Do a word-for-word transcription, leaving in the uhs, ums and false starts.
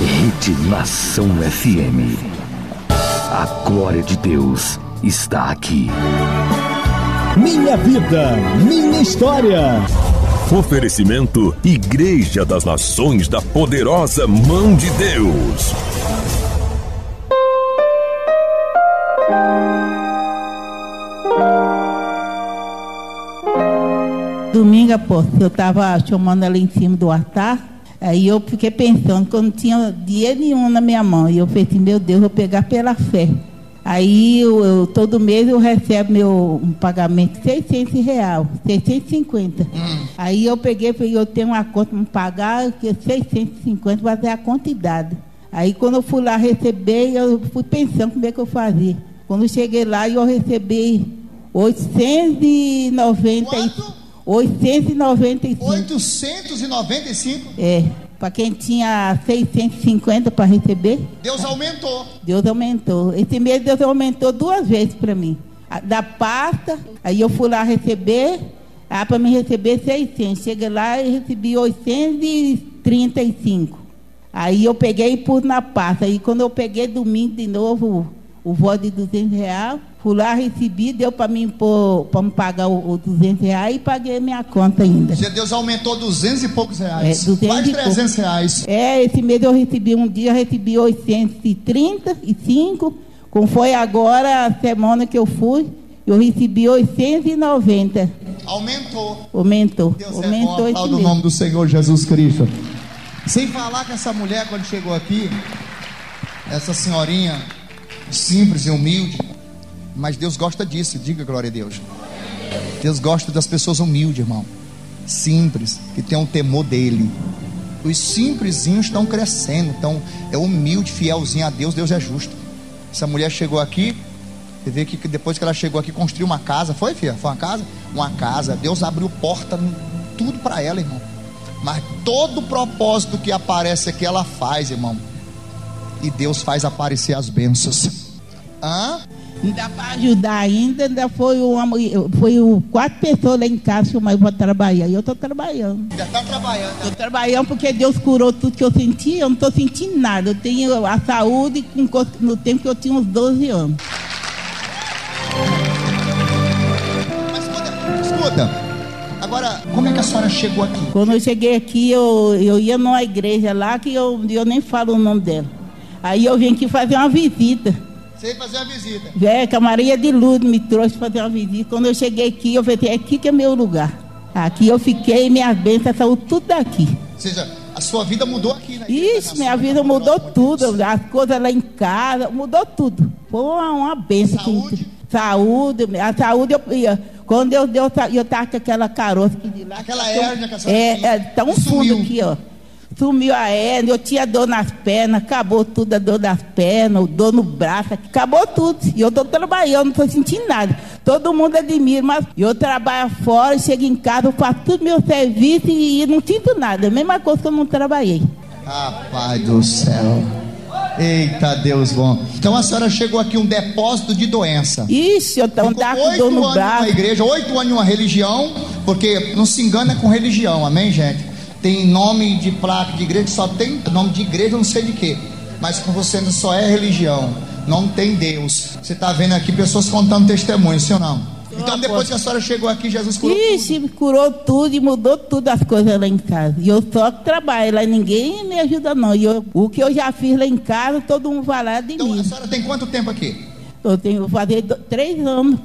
Rede Nação F M. A glória de Deus está aqui. Minha vida, minha história. Oferecimento Igreja das Nações da Poderosa Mão de Deus. Domingo, apóstolo, eu estava chamando ela em cima do altar. Aí eu fiquei pensando que eu não tinha dinheiro nenhum na minha mão. E eu falei assim, meu Deus, eu vou pegar pela fé. Aí eu, eu, todo mês eu recebo meu um pagamento de seiscentos reais, seiscentos e cinquenta. Hum. Aí eu peguei e falei, eu tenho uma conta para me pagar, que é seiscentos e cinquenta vai ser a quantidade. Aí quando eu fui lá receber, eu fui pensando como é que eu fazia. Quando eu cheguei lá, eu recebi oitocentos e noventa. Quanto? oitocentos e noventa e cinco. oitocentos e noventa e cinco? É, para quem tinha seiscentos e cinquenta para receber. Deus aumentou. Deus aumentou. Esse mês Deus aumentou duas vezes para mim. Da pasta, aí eu fui lá receber, ah, para me receber seiscentos. Cheguei lá e recebi oitocentos e trinta e cinco. Aí eu peguei e pus na pasta. Aí quando eu peguei domingo de novo o voto de duzentos reais, fui lá, recebi, deu para mim para me pagar o, o duzentos reais e paguei minha conta ainda. Deus aumentou duzentos e poucos reais. É, duzentos quase e trezentos reais. É, esse mês eu recebi um dia, eu recebi oitocentos e trinta e cinco. Como foi agora, a semana que eu fui, eu recebi oitocentos e noventa. Aumentou. Aumentou. Deus Aumentou é bom, no nome do Senhor Jesus Cristo. Sem falar que essa mulher, quando chegou aqui, essa senhorinha simples e humilde, mas Deus gosta disso, diga glória a Deus. Deus gosta das pessoas humildes, irmão, simples, que tem um temor dele. Os simplesinhos estão crescendo, então é humilde, fielzinho a Deus. Deus é justo. Essa mulher chegou aqui, você vê que depois que ela chegou aqui, construiu uma casa. Foi, filha? Foi uma casa? Uma casa. Deus abriu porta, tudo para ela, irmão. Mas todo o propósito que aparece aqui, ela faz, irmão. E Deus faz aparecer as bênçãos. Hã? Ainda para ajudar ainda, ainda foi, uma, foi o, quatro pessoas lá em casa chamaram para trabalhar. E eu estou trabalhando. Já está trabalhando. Estou trabalhando porque Deus curou tudo que eu senti. Eu não estou sentindo nada. Eu tenho a saúde no tempo que eu tinha uns doze anos. Mas escuta, escuta. Agora, como é que a senhora chegou aqui? Quando eu cheguei aqui, eu, eu ia numa igreja lá que eu, eu nem falo o nome dela. Aí eu vim aqui fazer uma visita. Você ia fazer uma visita? É, que a Maria de Lourdes me trouxe fazer uma visita. Quando eu cheguei aqui, eu falei, aqui que é meu lugar. Aqui eu fiquei, minhas bênçãos saiu tudo daqui. Ou seja, a sua vida mudou aqui, né? Isso, minha vida mudou tudo. As coisas lá em casa, mudou tudo. Foi uma, uma bênção. Saúde? Saúde. A saúde, eu ia. Quando eu deu, eu estava com aquela caroça aqui de lá. Aquela hérnia que a senhora É, tinha. é tão fundo Sumiu. aqui, ó. Sumiu a hérnia, eu tinha dor nas pernas, acabou tudo, a dor das pernas, dor no braço, acabou tudo. E eu estou trabalhando, não estou sentindo nada. Todo mundo admira, mas eu trabalho fora, chego em casa, eu faço tudo meu serviço e, e não sinto nada. A mesma coisa que eu não trabalhei. Rapaz do céu. Eita Deus bom. Então a senhora chegou aqui um depósito de doença. Ixi, eu estava com dor no braço. Na igreja, oito anos em uma religião, porque não se engana com religião, amém, gente? Tem nome de placa de igreja, só tem nome de igreja, não sei de quê. Mas com você só é religião, não tem Deus. Você está vendo aqui pessoas contando testemunhos, sim ou não? Então depois que a senhora chegou aqui, Jesus curou Ixi, tudo. curou tudo e mudou tudo as coisas lá em casa. E eu só que trabalho lá, ninguém me ajuda não. E eu, o que eu já fiz lá em casa, todo mundo vai lá de Então mim. a senhora tem quanto tempo aqui? Eu tenho que fazer do, três anos.